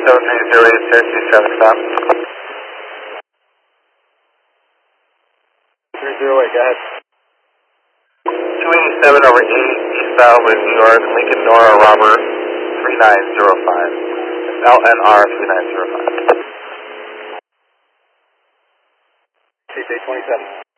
73086, stop. 308, go ahead. 287 over 80 eastbound with New York, Lincoln Nora Robert 3905. LNR 3905. CJ 27.